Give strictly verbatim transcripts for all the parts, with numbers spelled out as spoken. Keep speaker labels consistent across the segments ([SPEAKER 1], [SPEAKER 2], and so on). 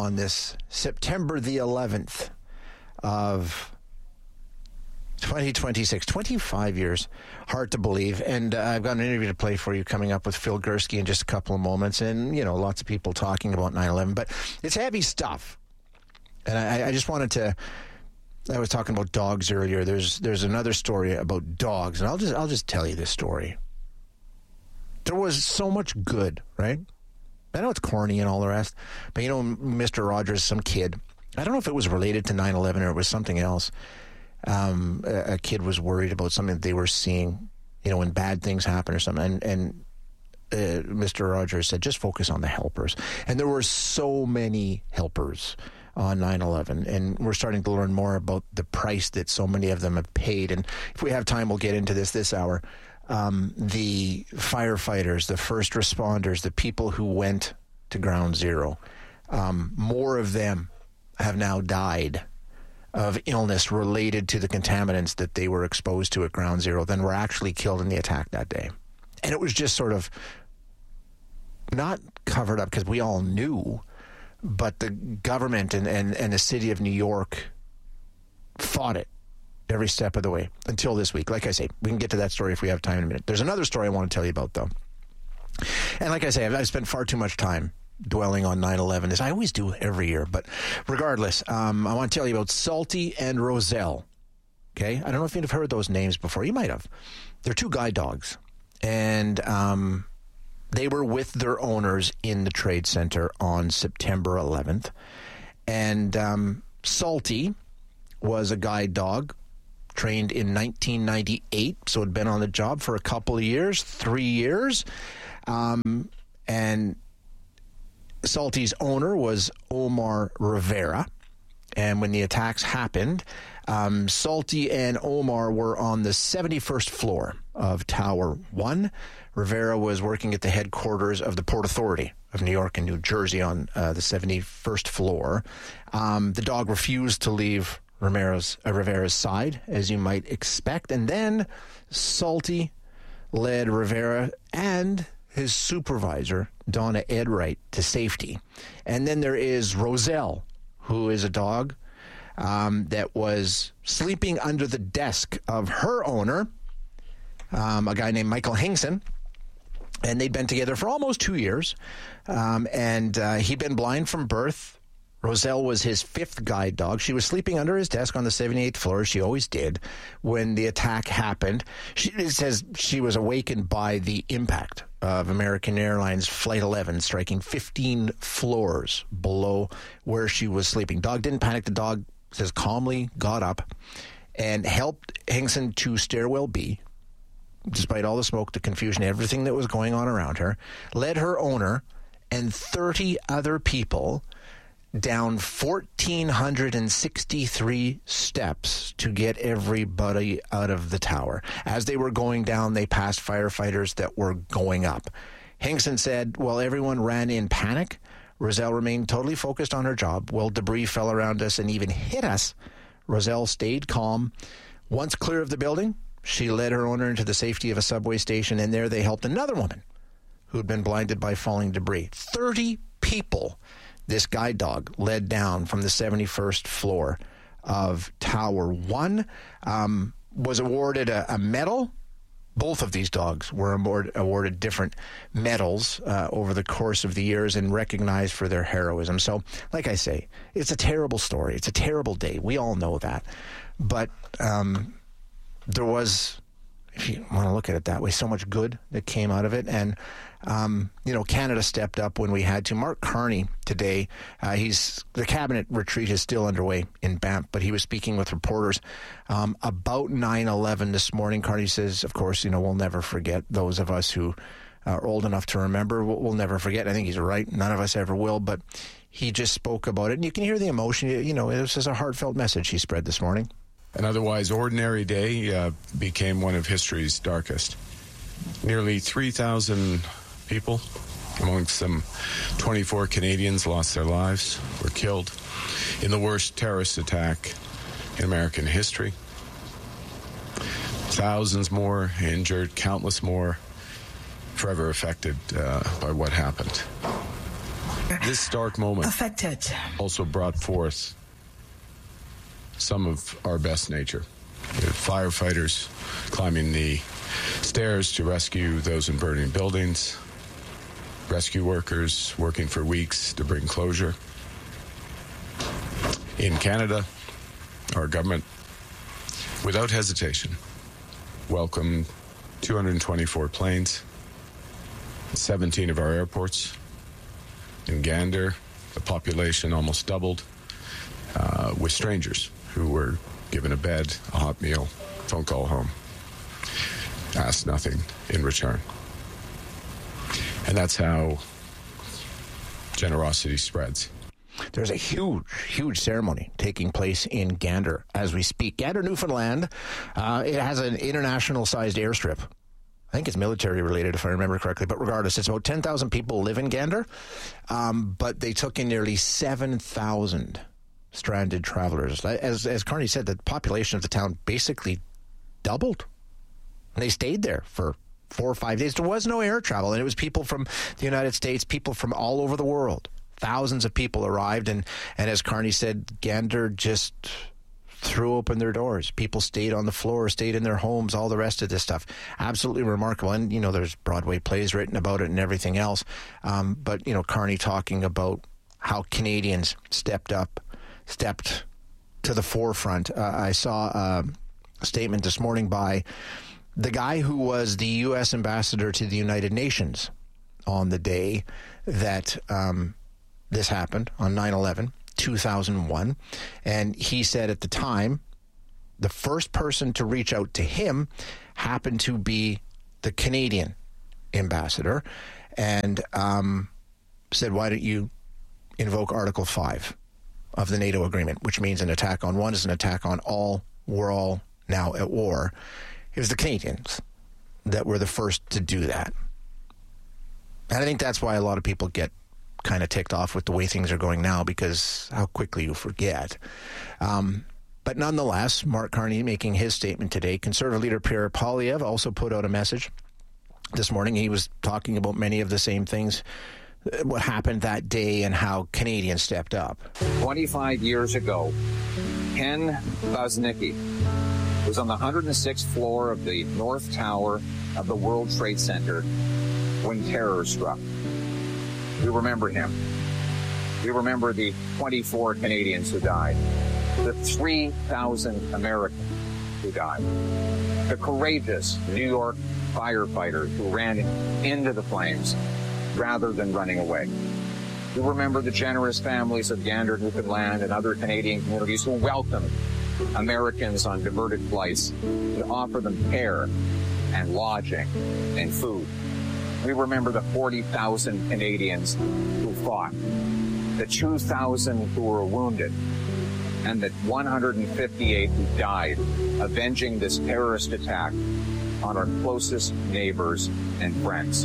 [SPEAKER 1] on this September the eleventh of twenty twenty-six, twenty-five years. Hard to believe. And uh, I've got an interview to play for you coming up with Phil Gursky in just a couple of moments. And, you know, lots of people talking about nine eleven. But it's heavy stuff. And I, I just wanted to... I was talking about dogs earlier. There's there's another story about dogs. And I'll just I'll just tell you this story. There was so much good, right? I know it's corny and all the rest. But, you know, Mister Rogers, some kid... I don't know if it was related to nine eleven or it was something else. Um, a, a kid was worried about something that they were seeing, you know, when bad things happen or something. And, and uh, Mister Rogers said, just focus on the helpers. And there were so many helpers on nine eleven. And we're starting to learn more about the price that so many of them have paid. And if we have time, we'll get into this this hour. Um, the firefighters, the first responders, the people who went to Ground Zero, um, more of them have now died of illness related to the contaminants that they were exposed to at Ground Zero than were actually killed in the attack that day. And it was just sort of not covered up because we all knew, but the government and, and, and the city of New York fought it every step of the way until this week. Like I say, we can get to that story if we have time in a minute. There's another story I want to tell you about, though. And like I say, I've, I've spent far too much time dwelling on nine eleven, as I always do every year. But regardless, um, I want to tell you about Salty and Roselle. Okay? I don't know if you've heard those names before. You might have. They're two guide dogs. And um, they were with their owners in the Trade Center on September eleventh. And um, Salty was a guide dog trained in nineteen ninety-eight, so had been on the job for a couple of years, three years. Um, and Salty's owner was Omar Rivera, and when the attacks happened, um, Salty and Omar were on the seventy-first floor of Tower one. Rivera was working at the headquarters of the Port Authority of New York and New Jersey on uh, the seventy-first floor. Um, the dog refused to leave Rivera's, uh, Rivera's side, as you might expect, and then Salty led Rivera and his supervisor, Donna Edwright, to safety. And then there is Roselle, who is a dog um, that was sleeping under the desk of her owner, um, a guy named Michael Hingson. And they'd been together for almost two years. Um, and uh, he'd been blind from birth. Roselle was his fifth guide dog. She was sleeping under his desk on the seventy-eighth floor, as she always did, when the attack happened. She, it says she was awakened by the impact of American Airlines Flight eleven striking fifteen floors below where she was sleeping. Dog didn't panic. The dog, says, calmly got up and helped Hingson to Stairwell B, despite all the smoke, the confusion, everything that was going on around her, led her owner and thirty other people down one thousand four hundred sixty-three steps to get everybody out of the tower. As they were going down, they passed firefighters that were going up. Hingson said, while everyone ran in panic, Roselle remained totally focused on her job. While debris fell around us and even hit us, Roselle stayed calm. Once clear of the building, she led her owner into the safety of a subway station, and there they helped another woman who'd been blinded by falling debris. thirty people this guide dog led down from the seventy-first floor of Tower one, um, was awarded a, a medal. Both of these dogs were award, awarded different medals uh, over the course of the years and recognized for their heroism. So, like I say, it's a terrible story. It's a terrible day. We all know that. But um, there was, if you want to look at it that way, so much good that came out of it. And Um, you know, Canada stepped up when we had to. Mark Carney today, uh, he's the cabinet retreat is still underway in Banff, but he was speaking with reporters um, about nine eleven this morning. Carney says, of course, you know, we'll never forget. Those of us who are old enough to remember, we'll, we'll never forget. I think he's right. None of us ever will, but he just spoke about it. And you can hear the emotion. You know, it was just a heartfelt message he spread this morning.
[SPEAKER 2] An otherwise ordinary day uh, became one of history's darkest. Nearly three thousand people, amongst them twenty-four Canadians, lost their lives, were killed in the worst terrorist attack in American history. Thousands more injured, countless more forever affected uh, by what happened. This stark moment
[SPEAKER 3] affected
[SPEAKER 2] also brought forth some of our best nature. We had firefighters climbing the stairs to rescue those in burning buildings, rescue workers working for weeks to bring closure. In Canada, our government, without hesitation, welcomed two hundred twenty-four planes, seventeen of our airports. In Gander, the population almost doubled, uh, with strangers who were given a bed, a hot meal, phone call home, asked nothing in return. And that's how generosity spreads.
[SPEAKER 1] There's a huge, huge ceremony taking place in Gander as we speak. Gander, Newfoundland, uh, it has an international-sized airstrip. I think it's military-related, if I remember correctly. But regardless, it's about ten thousand people live in Gander. Um, but they took in nearly seven thousand stranded travelers. As, as Carney said, the population of the town basically doubled. And they stayed there for four or five days. There was no air travel, and it was people from the United States, people from all over the world. Thousands of people arrived, and, and as Carney said, Gander just threw open their doors. People stayed on the floor, stayed in their homes, all the rest of this stuff. Absolutely remarkable. And, you know, there's Broadway plays written about it and everything else. Um, but, you know, Carney talking about how Canadians stepped up, stepped to the forefront. Uh, I saw uh, a statement this morning by the guy who was the U S ambassador to the United Nations on the day that um, this happened, on nine eleven, two thousand one. And he said at the time, the first person to reach out to him happened to be the Canadian ambassador, and um, said, why don't you invoke Article five of the NATO agreement, which means an attack on one is an attack on all. We're all now at war. It was the Canadians that were the first to do that. And I think that's why a lot of people get kind of ticked off with the way things are going now, because how quickly you forget. Um, but nonetheless, Mark Carney making his statement today. Conservative leader Pierre Poilievre also put out a message this morning. He was talking about many of the same things, what happened that day and how Canadians stepped up.
[SPEAKER 4] twenty-five years ago, Ken Bosnicki was on the one hundred sixth floor of the North Tower of the World Trade Center when terror struck. We remember him. We remember the twenty-four Canadians who died, the three thousand Americans who died, the courageous New York firefighters who ran into the flames rather than running away. We remember the generous families of Gander, Newfoundland, and other Canadian communities who welcomed Americans on diverted flights to offer them care and lodging and food. We remember the forty thousand Canadians who fought, the two thousand who were wounded, and the one hundred fifty-eight who died avenging this terrorist attack on our closest neighbors and friends.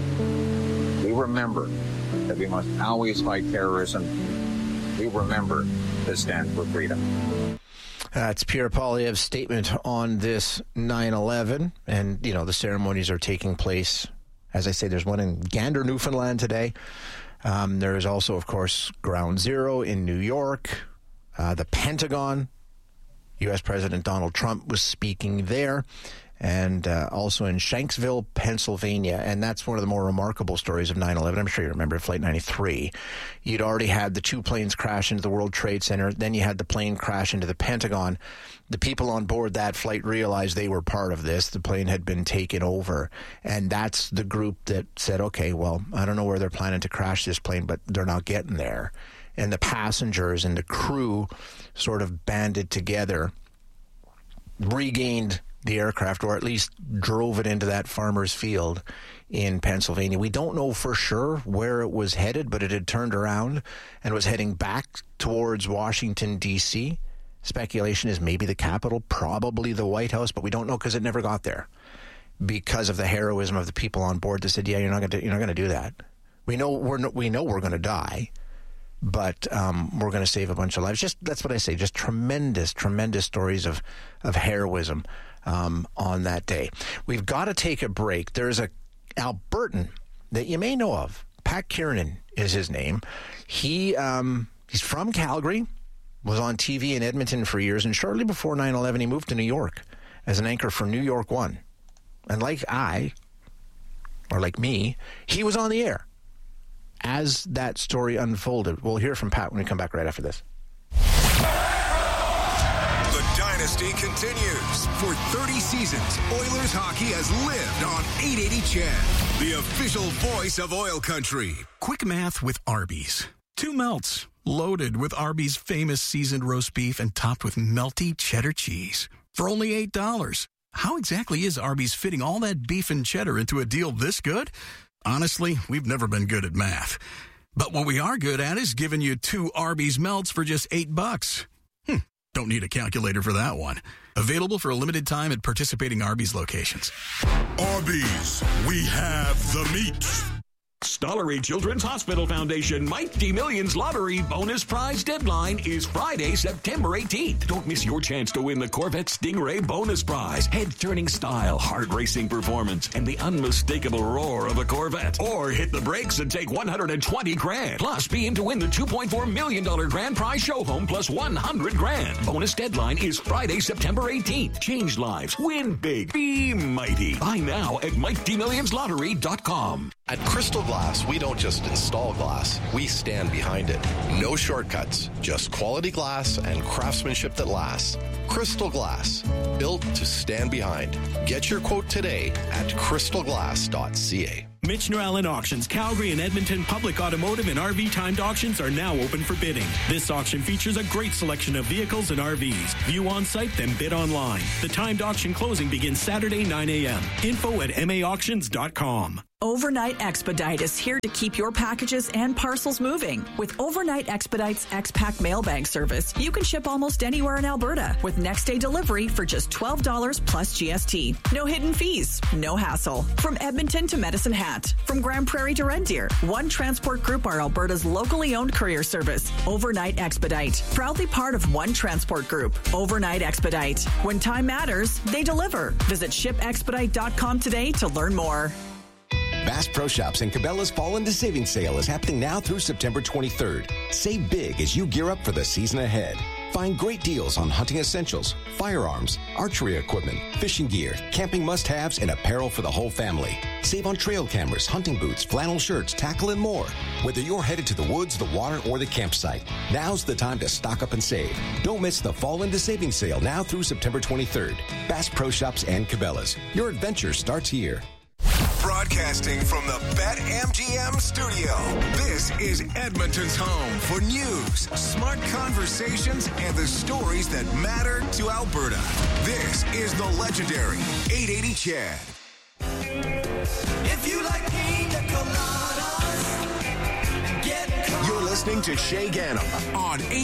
[SPEAKER 4] We remember that we must always fight terrorism. We remember to stand for freedom.
[SPEAKER 1] That's Pierre Poilievre's statement on this nine eleven. And, you know, the ceremonies are taking place. As I say, there's one in Gander, Newfoundland today. Um, there is also, of course, Ground Zero in New York. Uh, the Pentagon, U S President Donald Trump was speaking there. And uh, also in Shanksville, Pennsylvania. And that's one of the more remarkable stories of nine eleven. I'm sure you remember Flight ninety-three. You'd already had the two planes crash into the World Trade Center. Then you had the plane crash into the Pentagon. The people on board that flight realized they were part of this. The plane had been taken over. And that's the group that said, okay, well, I don't know where they're planning to crash this plane, but they're not getting there. And the passengers and the crew sort of banded together, regained the aircraft, or at least drove it into that farmer's field in Pennsylvania. We don't know for sure where it was headed, but it had turned around and was heading back towards Washington, D C Speculation is maybe the Capitol, probably the White House, but we don't know because it never got there because of the heroism of the people on board that said, yeah, you're not going to, you're not going to do that. We know we're no, we know we're going to die, but um, we're going to save a bunch of lives. Just that's what I say. Just tremendous, tremendous stories of of heroism Um, on that day. We've got to take a break. There's a Albertan that you may know of. Pat Kiernan is his name. He um, he's from Calgary, was on T V in Edmonton for years, and shortly before nine eleven, he moved to New York as an anchor for New York One. And like I, or like me, he was on the air as that story unfolded. We'll hear from Pat when we come back right after this.
[SPEAKER 3] The dynasty continues. For thirty seasons, Oilers hockey has lived on eight eighty C H E D, the official voice of oil country.
[SPEAKER 5] Quick math with Arby's. Two melts, loaded with Arby's famous seasoned roast beef and topped with melty cheddar cheese. For only eight dollars. How exactly is Arby's fitting all that beef and cheddar into a deal this good? Honestly, we've never been good at math. But what we are good at is giving you two Arby's melts for just eight bucks. Hmm, don't need a calculator for that one. Available for a limited time at participating Arby's locations.
[SPEAKER 3] Arby's, we have the meat.
[SPEAKER 6] Stollery Children's Hospital Foundation Mighty Millions Lottery bonus prize deadline is Friday, September eighteenth. Don't miss your chance to win the Corvette Stingray bonus prize, head-turning style, heart-racing performance, and the unmistakable roar of a Corvette. Or hit the brakes and take one hundred twenty grand. Plus, be in to win the two point four million dollars grand prize show home plus one hundred grand. Bonus deadline is Friday, September eighteenth. Change lives. Win big. Be mighty. Buy now at mighty millions lottery dot com.
[SPEAKER 7] At Crystal Glass, we don't just install glass, we stand behind it. No shortcuts, just quality glass and craftsmanship that lasts. Crystal Glass, built to stand behind. Get your quote today at crystal glass dot c a.
[SPEAKER 8] Michener Allen Auctions, Calgary and Edmonton public automotive and R V timed auctions are now open for bidding. This auction features a great selection of vehicles and R Vs. View on site, then bid online. The timed auction closing begins Saturday, nine a.m. Info at m a auctions dot com.
[SPEAKER 9] Overnight Expedite is here to keep your packages and parcels moving. With Overnight Expedite's X-Pack mailbag service, you can ship almost anywhere in Alberta with next-day delivery for just twelve dollars plus G S T. No hidden fees, no hassle. From Edmonton to Medicine Hat, from Grand Prairie to Red Deer, One Transport Group are Alberta's locally owned courier service. Overnight Expedite, proudly part of One Transport Group. Overnight Expedite. When time matters, they deliver. Visit ship expedite dot com today to learn more.
[SPEAKER 10] Bass Pro Shops and Cabela's Fall into Savings Sale is happening now through September twenty-third. Save big as you gear up for the season ahead. Find great deals on hunting essentials, firearms, archery equipment, fishing gear, camping must-haves, and apparel for the whole family. Save on trail cameras, hunting boots, flannel shirts, tackle, and more. Whether you're headed to the woods, the water, or the campsite, now's the time to stock up and save. Don't miss the Fall into Savings Sale now through September twenty-third. Bass Pro Shops and Cabela's. Your adventure starts here.
[SPEAKER 3] Broadcasting from the BetMGM studio, this is Edmonton's home for news, smart conversations, and the stories that matter to Alberta. This is the legendary eight eighty C H E D.
[SPEAKER 11] If you like pina coladas, get
[SPEAKER 3] You're listening to Shay Gano on eight